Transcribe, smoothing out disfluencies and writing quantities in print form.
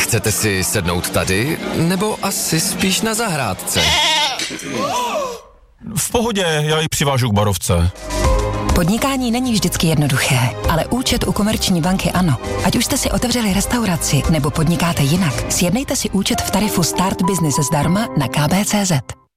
Chcete si sednout tady, nebo asi spíš na zahrádce? V pohodě, já ji přivážu k barovce. Podnikání není vždycky jednoduché, ale účet u Komerční banky ano. Ať už jste si otevřeli restauraci nebo podnikáte jinak, sjednejte si účet v tarifu Start Business zdarma na kb.cz.